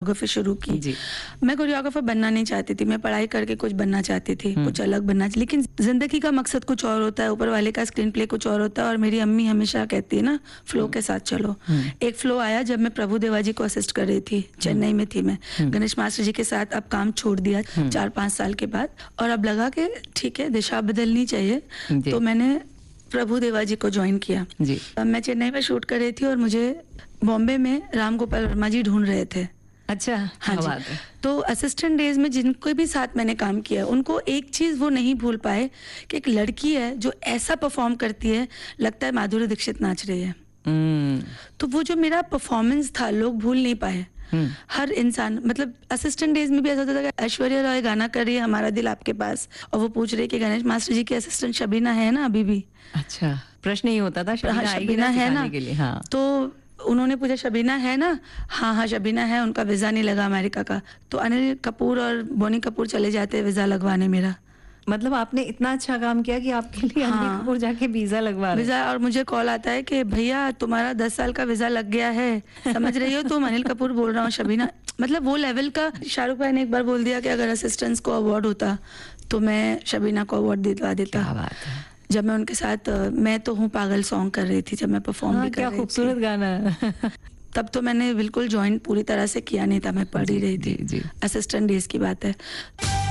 Choreography शुरू की। मैं कोरियोग्राफर बनना नहीं चाहती थी, मैं पढ़ाई करके कुछ बनना चाहती थी, कुछ अलग बनना, लेकिन जिंदगी का मकसद कुछ और होता है, ऊपर वाले का स्क्रीन प्ले कुछ और होता है। और मेरी अम्मी हमेशा कहती है ना, फ्लो के साथ चलो। एक फ्लो आया जब मैं प्रभु देवा जी को असिस्ट कर रही थी, चेन्नई में थी मैं, गणेश मास्टर जी के साथ अब काम छोड़ दिया 4-5 साल के बाद, और अब लगा कि ठीक है दिशा बदलनी चाहिए, तो मैंने प्रभु देवा जी को ज्वाइन किया। मैं चेन्नई में शूट कर रही थी और मुझे बॉम्बे में राम गोपाल वर्मा जी ढूंढ रहे थे। अच्छा, हाँ जी। तो असिस्टेंट डेज में जिनको भी साथ मैंने काम किया, उनको एक चीज वो नहीं भूल पाए कि एक लड़की है जो ऐसा परफॉर्म करती है, लगता है माधुरी दीक्षित नाच रही है। तो वो जो मेरा परफॉर्मेंस था लोग भूल नहीं पाए। हर इंसान, मतलब असिस्टेंट डेज में भी ऐसा होता था कि ऐश्वर्या रॉय गाना कर रही है हमारा दिल आपके पास, और वो पूछ रही है कि गणेश मास्टर जी की असिस्टेंट शबीना है ना अभी भी। अच्छा, प्रश्न ही होता था शबीना है ना के लिए। हाँ। तो उन्होंने पूछा शबीना है ना, हाँ शबीना है, उनका वीजा नहीं लगा अमेरिका का, तो अनिल कपूर और बोनी कपूर चले जाते वीजा लगवाने मेरा। मतलब आपने इतना अच्छा काम किया कि आपके लिए अनिल कपूर जाके वीजा लगवा रहे। वीजा, और मुझे कॉल आता है कि भैया तुम्हारा 10 साल का वीजा लग गया है, समझ रही हो तुम, अनिल कपूर बोल रहा हूँ शबीना। मतलब वो लेवल का। शाहरुख भाई ने एक बार बोल दिया कि अगर असिस्टेंट्स को अवार्ड होता तो मैं शबीना को अवार्ड दिलवा देता। क्या बात है। जब मैं उनके साथ मैं तो हूँ पागल सॉन्ग कर रही थी, जब मैं परफॉर्म भी कर रही थी। क्या खूबसूरत गाना है। तब तो मैंने बिल्कुल ज्वाइन पूरी तरह से किया नहीं था, मैं पढ़ ही रही थी। असिस्टेंट डेज की बात है।